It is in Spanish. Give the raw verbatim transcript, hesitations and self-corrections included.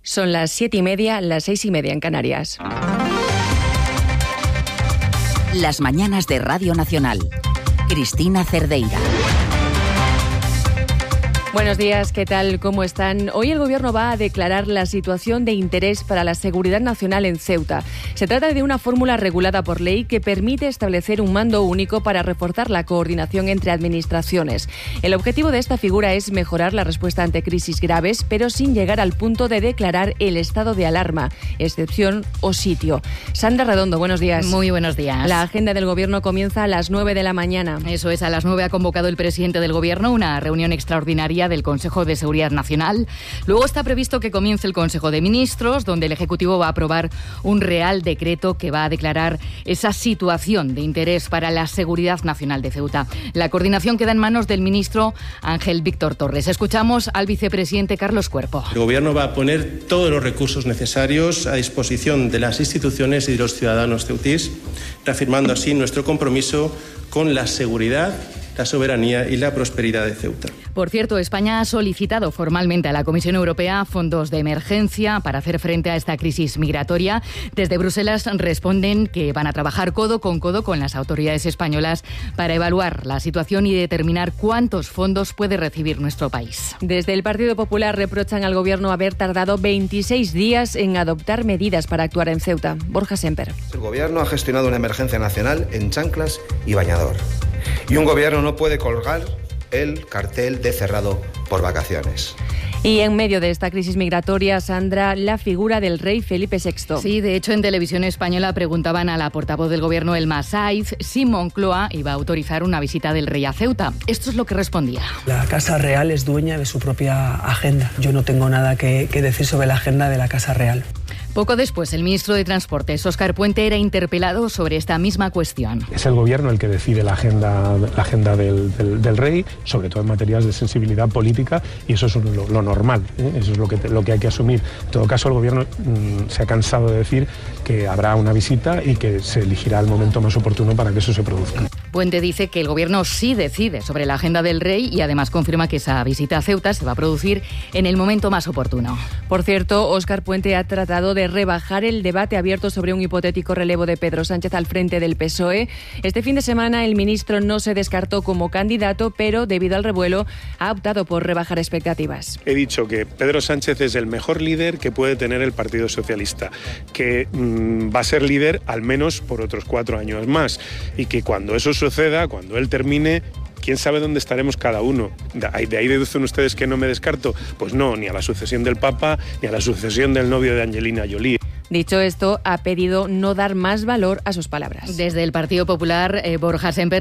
Son las siete y media, las seis y media en Canarias. Las mañanas de Radio Nacional. Cristina Cerdeira. Buenos días, ¿qué tal? ¿Cómo están? Hoy el Gobierno va a declarar la situación de interés para la seguridad nacional en Ceuta. Se trata de una fórmula regulada por ley que permite establecer un mando único para reforzar la coordinación entre administraciones. El objetivo de esta figura es mejorar la respuesta ante crisis graves, pero sin llegar al punto de declarar el estado de alarma, excepción o sitio. Sandra Redondo, buenos días. Muy buenos días. La agenda del Gobierno comienza a las nueve de la mañana. Eso es, a las nueve ha convocado el presidente del Gobierno una reunión extraordinaria del Consejo de Seguridad Nacional. Luego está previsto que comience el Consejo de Ministros, donde el Ejecutivo va a aprobar un Real Decreto que va a declarar esa situación de interés para la seguridad nacional de Ceuta. La coordinación queda en manos del ministro Ángel Víctor Torres. Escuchamos al vicepresidente Carlos Cuerpo. El Gobierno va a poner todos los recursos necesarios a disposición de las instituciones y de los ciudadanos ceutís, reafirmando así nuestro compromiso con la seguridad, la soberanía y la prosperidad de Ceuta. Por cierto, España ha solicitado formalmente a la Comisión Europea fondos de emergencia para hacer frente a esta crisis migratoria. Desde Bruselas responden que van a trabajar codo con codo con las autoridades españolas para evaluar la situación y determinar cuántos fondos puede recibir nuestro país. Desde el Partido Popular reprochan al Gobierno haber tardado veintiséis días en adoptar medidas para actuar en Ceuta. Borja Semper. El Gobierno ha gestionado una emergencia nacional en chanclas y bañador. Y un gobierno no puede colgar el cartel de cerrado por vacaciones. Y en medio de esta crisis migratoria, Sandra, la figura del rey Felipe sexto. Sí, de hecho, en Televisión Española preguntaban a la portavoz del Gobierno, Elma Saiz, si Moncloa iba a autorizar una visita del rey a Ceuta. Esto es lo que respondía. La Casa Real es dueña de su propia agenda. Yo no tengo nada que, que decir sobre la agenda de la Casa Real. Poco después, el ministro de Transportes, Óscar Puente, era interpelado sobre esta misma cuestión. Es el Gobierno el que decide la agenda, la agenda del, del, del rey, sobre todo en materias de sensibilidad política, y eso es lo, lo normal, ¿eh? Eso es lo que, lo que hay que asumir. En todo caso, el Gobierno mmm, se ha cansado de decir que habrá una visita y que se elegirá el momento más oportuno para que eso se produzca. Puente dice que el Gobierno sí decide sobre la agenda del rey y además confirma que esa visita a Ceuta se va a producir en el momento más oportuno. Por cierto, Óscar Puente ha tratado de rebajar el debate abierto sobre un hipotético relevo de Pedro Sánchez al frente del P S O E. Este fin de semana el ministro no se descartó como candidato, pero debido al revuelo ha optado por rebajar expectativas. He dicho que Pedro Sánchez es el mejor líder que puede tener el Partido Socialista, que mmm, va a ser líder al menos por otros cuatro años más y que cuando eso suceda, cuando él termine, ¿quién sabe dónde estaremos cada uno? ¿De ahí deducen ustedes que no me descarto? Pues no, ni a la sucesión del Papa, ni a la sucesión del novio de Angelina Jolie. Dicho esto, ha pedido no dar más valor a sus palabras. Desde el Partido Popular, eh, Borja Semper